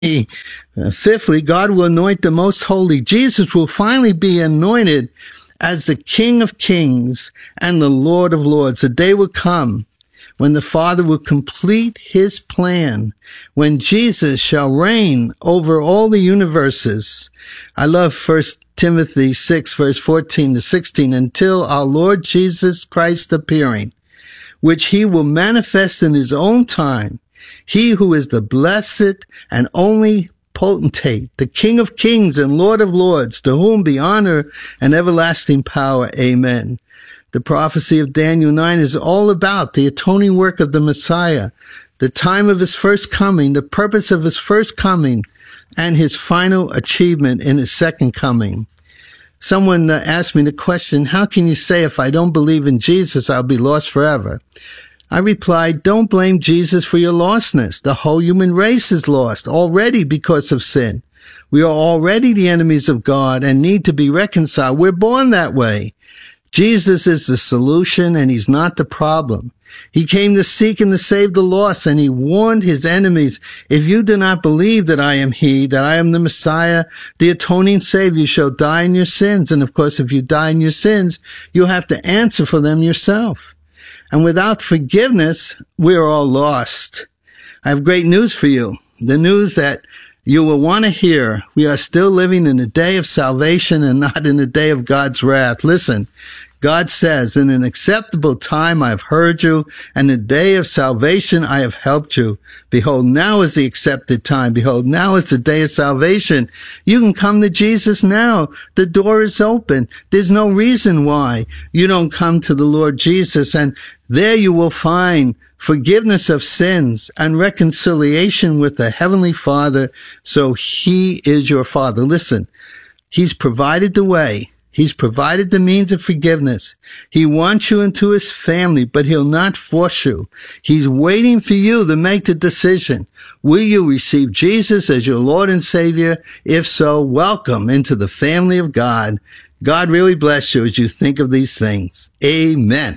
Fifthly, God will anoint the most holy. Jesus will finally be anointed as the King of Kings and the Lord of Lords. The day will come when the Father will complete his plan, when Jesus shall reign over all the universes. I love 1 Timothy 6, verse 14 to 16, until our Lord Jesus Christ appearing, which he will manifest in his own time, he who is the blessed and only potentate, the King of Kings and Lord of Lords, to whom be honor and everlasting power. Amen. The prophecy of Daniel 9 is all about the atoning work of the Messiah, the time of his first coming, the purpose of his first coming, and his final achievement in his second coming. Someone asked me the question, how can you say if I don't believe in Jesus, I'll be lost forever? I replied, don't blame Jesus for your lostness. The whole human race is lost already because of sin. We are already the enemies of God and need to be reconciled. We're born that way. Jesus is the solution and he's not the problem. He came to seek and to save the lost, and he warned his enemies, if you do not believe that I am he, that I am the Messiah, the atoning Savior, you shall die in your sins. And of course, if you die in your sins, you'll have to answer for them yourself. And without forgiveness, we're all lost. I have great news for you. The news that you will want to hear. We are still living in the day of salvation and not in the day of God's wrath. Listen, God says, in an acceptable time I have heard you, and in the day of salvation I have helped you. Behold, now is the accepted time. Behold, now is the day of salvation. You can come to Jesus now. The door is open. There's no reason why you don't come to the Lord Jesus, and there you will find forgiveness of sins and reconciliation with the Heavenly Father. So he is your Father. Listen, he's provided the way. He's provided the means of forgiveness. He wants you into his family, but he'll not force you. He's waiting for you to make the decision. Will you receive Jesus as your Lord and Savior? If so, welcome into the family of God. God really bless you as you think of these things. Amen.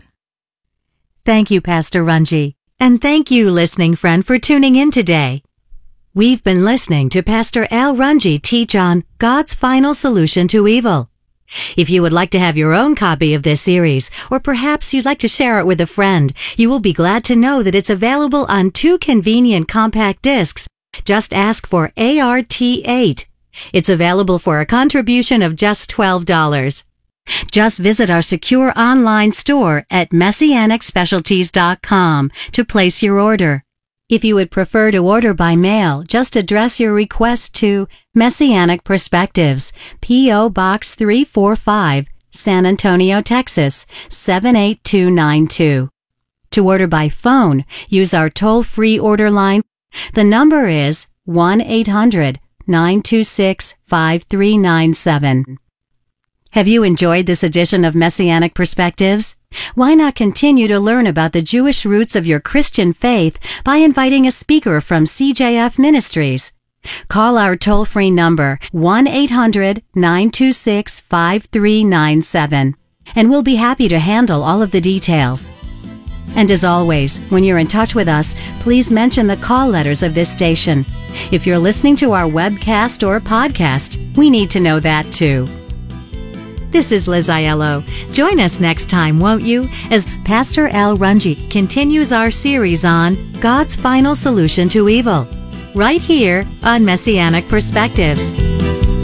Thank you, Pastor Runge. And thank you, listening friend, for tuning in today. We've been listening to Pastor Al Runge teach on God's final solution to evil. If you would like to have your own copy of this series, or perhaps you'd like to share it with a friend, you will be glad to know that it's available on 2 convenient compact discs. Just ask for ART8. It's available for a contribution of just $12. Just visit our secure online store at MessianicSpecialties.com to place your order. If you would prefer to order by mail, just address your request to Messianic Perspectives, P.O. Box 345, San Antonio, Texas, 78292. To order by phone, use our toll-free order line. The number is 1-800-926-5397. Have you enjoyed this edition of Messianic Perspectives? Why not continue to learn about the Jewish roots of your Christian faith by inviting a speaker from CJF Ministries? Call our toll-free number 1-800-926-5397, and we'll be happy to handle all of the details. And as always, when you're in touch with us, please mention the call letters of this station. If you're listening to our webcast or podcast, we need to know that too. This is Liz Aiello. Join us next time, won't you, as Pastor Al Runge continues our series on God's final solution to evil, right here on Messianic Perspectives.